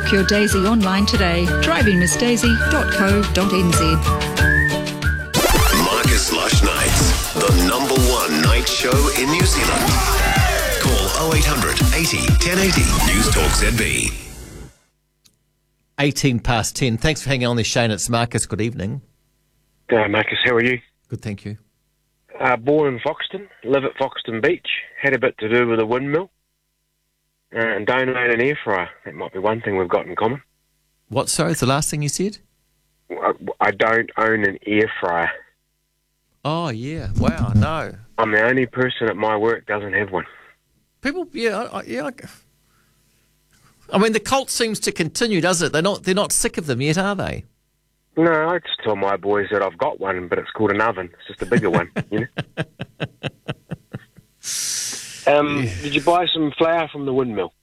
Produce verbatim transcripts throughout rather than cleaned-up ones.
Book your Daisy online today. driving miss daisy dot co dot n z. Marcus Lush Nights, the number one night show in New Zealand. Call oh eight hundred eighty ten eighty. News Talk Z B. eighteen past ten. Thanks for hanging on there, Shane. It's Marcus. Good evening. G'day, Marcus. How are you? Good, thank you. Uh, born in Foxton, live at Foxton Beach, had a bit to do with a windmill, uh, and don't own an air fryer. That might be one thing we've got in common. What, sorry, is the last thing you said? I, I don't own an air fryer. Oh, yeah. Wow, no. I'm the only person at my work doesn't have one. People, yeah, I, yeah. I, I mean, the cult seems to continue, doesn't it? They're not, they're not sick of them yet, are they? No, I just tell my boys that I've got one, but it's called an oven. It's just a bigger one, you know. Um, yeah. Did you buy some flour from the windmill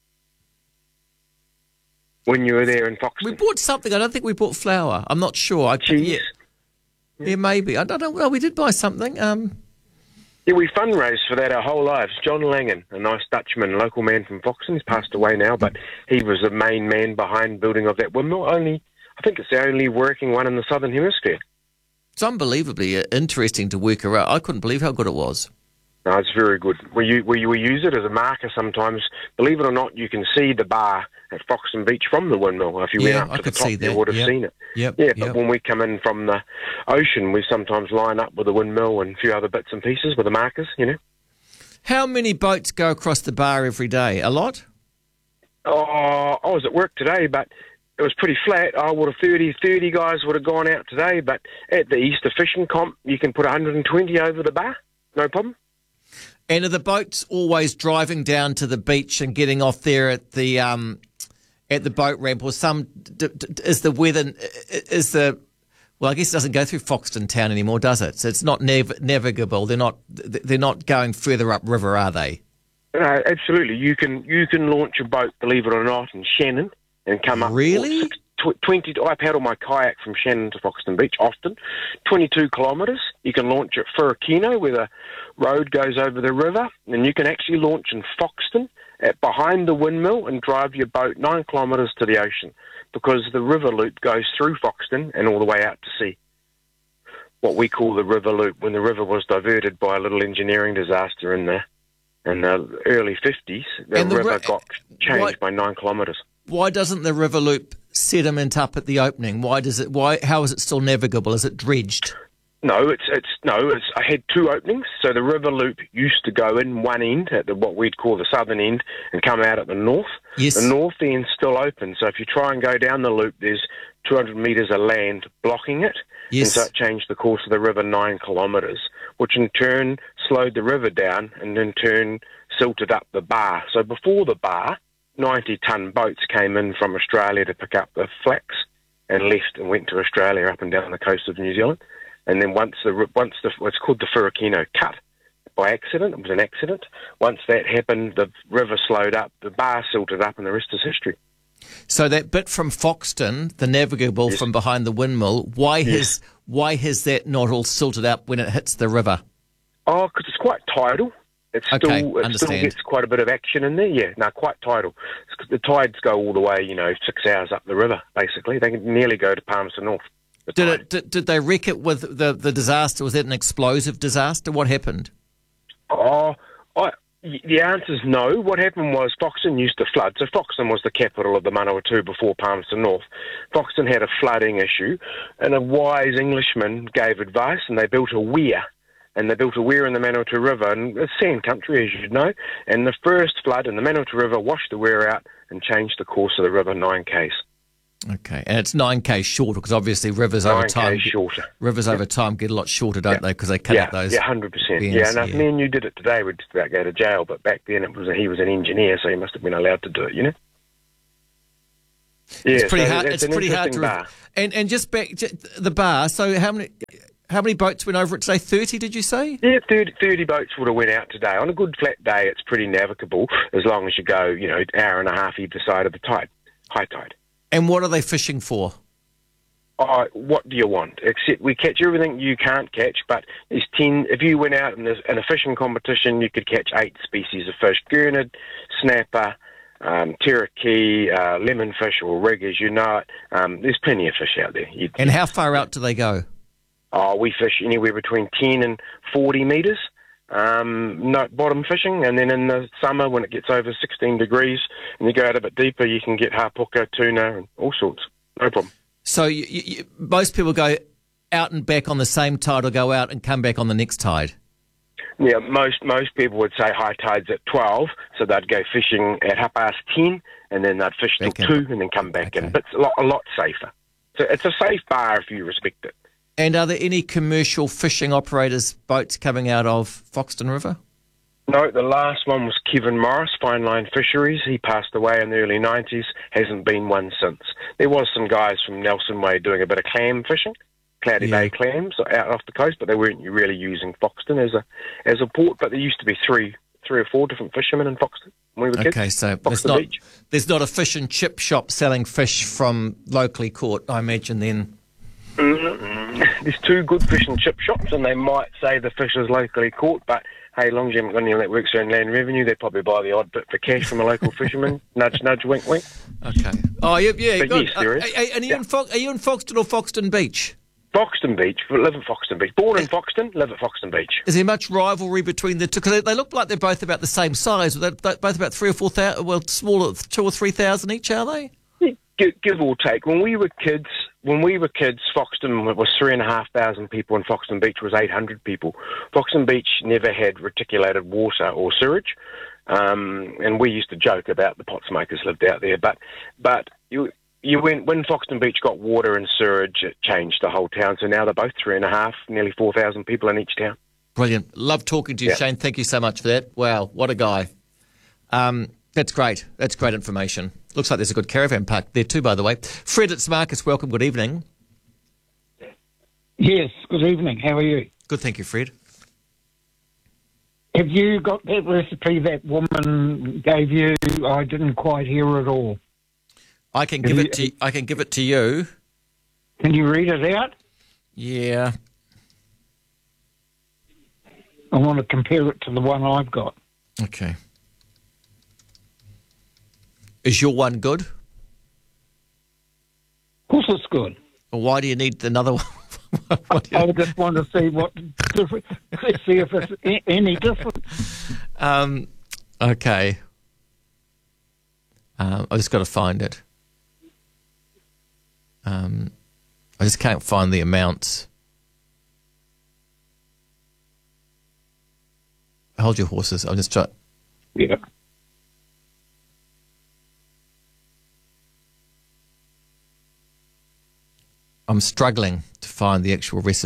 when you were there in Foxton? We bought something. I don't think we bought flour. I'm not sure. I, Cheese? Yeah. Yeah. yeah, maybe. I don't know. Well, we did buy something. Um, yeah, we fundraised for that our whole lives. John Langan, a nice Dutchman, local man from Foxton, he's passed away now, but he was the main man behind building of that windmill. Only, I think it's the only working one in the Southern Hemisphere. It's unbelievably interesting to work around. I couldn't believe how good it was. No, it's very good. We, we, we use it as a marker sometimes. Believe it or not, you can see the bar at Foxton Beach from the windmill. If you yeah, went up I to could the top, see that. you would have yep. seen it. Yep. Yeah, yep. but when we come in from the ocean, we sometimes line up with the windmill and a few other bits and pieces with the markers, you know. How many boats go across the bar every day? A lot? Oh, I was at work today, but it was pretty flat. I would have thirty, thirty guys would have gone out today, but at the Easter fishing comp, you can put one hundred twenty over the bar, no problem. And are the boats always driving down to the beach and getting off there at the um, at the boat ramp, or some d- d- is the weather is the well? I guess it doesn't go through Foxton town anymore, does it? So it's not nav- navigable. They're not they're not going further upriver, are they? No, absolutely. You can you can launch a boat, believe it or not, in Shannon and come up. Really? Six, tw- twenty. I paddle my kayak from Shannon to Foxton Beach often. Twenty-two kilometres. You can launch at Furakino, where the road goes over the river, and you can actually launch in Foxton at behind the windmill and drive your boat nine kilometres to the ocean, because the river loop goes through Foxton and all the way out to sea. What we call the river loop, when the river was diverted by a little engineering disaster in the in the early fifties, the, the river ri- got changed why, by nine kilometres. Why doesn't the river loop sediment up at the opening? Why does it? Why? How is it still navigable? Is it dredged? No, it's it's no. It's I had two openings. So the river loop used to go in one end at the what we'd call the southern end and come out at the north. Yes. The north end's still open. So if you try and go down the loop, there's two hundred metres of land blocking it. Yes. And so it changed the course of the river nine kilometres, which in turn slowed the river down and in turn silted up the bar. So before the bar, ninety-ton boats came in from Australia to pick up the flax and left and went to Australia up and down the coast of New Zealand. And then once the once the what's called the Furakino cut by accident, it was an accident. Once that happened, the river slowed up, the bar silted up, and the rest is history. So that bit from Foxton, the navigable yes. from behind the windmill, why yes. has why has that not all silted up when it hits the river? Oh, because it's quite tidal. It's okay, still it understand. still gets quite a bit of action in there. Yeah, no, quite tidal. It's 'cause the tides go all the way, you know, six hours up the river. Basically, they can nearly go to Palmerston North. Did it? Did, did they wreck it with the, the disaster? Was that an explosive disaster? What happened? Oh, I, the answer's no. What happened was Foxton used to flood. So Foxton was the capital of the Manawatu before Palmerston North. Foxton had a flooding issue, and a wise Englishman gave advice, and they built a weir. And they built a weir in the Manawatu River, and it's sand country, as you know. And the first flood in the Manawatu River washed the weir out and changed the course of the river nine k's. Okay, and it's nine k shorter, because obviously rivers over time shorter. Rivers yep. over time get a lot shorter, don't yep. they? Because they cut yeah, out those. Yeah, one hundred percent. bends, Yeah, and if yeah. me and you did it today, we'd just about go to jail. But back then, it was a, he was an engineer, so he must have been allowed to do it. You know. Yeah, it's pretty so hard. It's, it's pretty hard to. bar. And and just back the bar. So how many how many boats went over it today? Thirty, did you say? Yeah, thirty, thirty boats would have went out today. On a good flat day, it's pretty navigable as long as you go, you know, an hour and a half either side of the tide, high tide. And what are they fishing for? Oh, what do you want? Except we catch everything you can't catch, but there's ten. If you went out in, this, in a fishing competition, you could catch eight species of fish: gurnard, snapper, um, terraki, uh, lemonfish or rig, as you know it. Um, there's plenty of fish out there. You'd, And how far out do they go? Oh, we fish anywhere between ten and forty metres, um, no, bottom fishing, and then in the summer when it gets over sixteen degrees and you go out a bit deeper, you can get hapuka, tuna, and all sorts. No problem. So you, you, most people go out and back on the same tide or go out and come back on the next tide? Yeah, most most people would say high tide's at twelve, so they'd go fishing at half past ten, and then they'd fish till Okay. two, and then come back Okay. in. But it's a lot, a lot safer. So it's a safe bar if you respect it. And are there any commercial fishing operators, boats coming out of Foxton River? No, the last one was Kevin Morris, Fine Line Fisheries. He passed away in the early nineties. Hasn't been one since. There was some guys from Nelson Way doing a bit of clam fishing, Cloudy Yeah. Bay clams out off the coast, but they weren't really using Foxton as a as a port. But there used to be three three or four different fishermen in Foxton when we were kids. Okay, so there's Foxton not, Beach. there's not a fish and chip shop selling fish from locally caught, I imagine then. There's two good fish and chip shops, and they might say the fish is locally caught, but hey, as long as you haven't got anyone that works around land revenue, they'd probably buy the odd bit for cash from a local fisherman. Nudge, nudge, wink, wink. Okay. Oh, yeah, yeah. But good. yes, there is. Uh, are, are you Yeah. in Fo- are you in Foxton or Foxton Beach? Foxton Beach, live at Foxton Beach. Born in Foxton, live at Foxton Beach. Is there much rivalry between the two? Because they, they look like they're both about the same size. They're they're both about three or four thousand, well, smaller, two or three thousand each, are they? Give, give or take. When we were kids, when we were kids, Foxton was three and a half thousand people, and Foxton Beach was eight hundred people. Foxton Beach never had reticulated water or sewage, um, and we used to joke about the pot smokers lived out there. But, but you, you went when Foxton Beach got water and sewage, it changed the whole town. So now they're both three and a half, nearly four thousand people in each town. Brilliant. Love talking to you, Yeah. Shane. Thank you so much for that. Wow, what a guy. Um, that's great. That's great information. Looks like there's a good caravan park there too, by the way. Fred, it's Marcus. Welcome. Good evening. Yes, good evening. How are you? Good, thank you, Fred. Have you got that recipe that woman gave you? I didn't quite hear it all. I can Have give you- it to I can give it to you. Can you read it out? Yeah. I want to compare it to the one I've got. Okay. Is your one good? Of course it's good. Or why do you need another one? What do you- I just want to see what different, see if it's a- any different. um, okay. Um, I just got to find it. Um, I just can't find the amounts. Hold your horses. I'll just try. Yeah. I'm struggling to find the actual recipe.